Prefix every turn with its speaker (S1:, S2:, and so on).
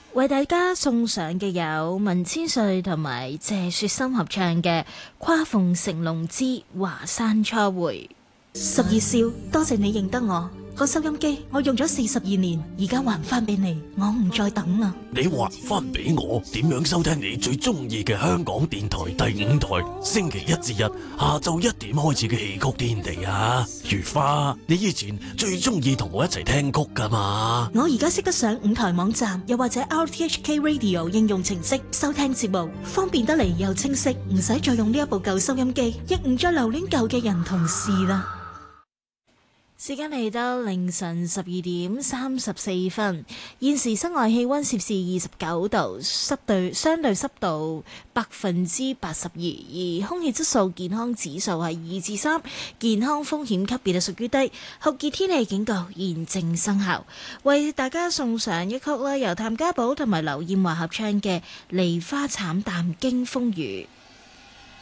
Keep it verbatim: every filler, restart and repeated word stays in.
S1: 為大家送上嘅有文千歲同埋謝雪心合唱嘅《跨鳳成龍之華山初會》。十二少，多謝你認得我。個收音機我用咗四十二年，而家還翻俾你，我唔再等啦。
S2: 你還翻俾我，點樣收聽你最中意嘅香港電台第五台？星期一至日下晝一點開始嘅戲曲天地啊！如花，你以前最中意同我一齊聽曲噶嘛？
S1: 我而家識得上五台網站，又或者 R T H K Radio 應用程式收聽節目，方便得嚟又清晰，唔使再用呢一部舊收音機，亦唔再留戀舊嘅人同事啦。時間嚟到凌晨十二點三十四分，現時室外氣溫攝氏二十九度，濕度相對濕度百分之八十二，而空氣質素健康指數係二至三，健康風險級別係屬於低，酷熱天氣警告現正生效。為大家送上一曲啦，由譚家寶同埋劉艷華合唱嘅《梨花慘淡經風雨》。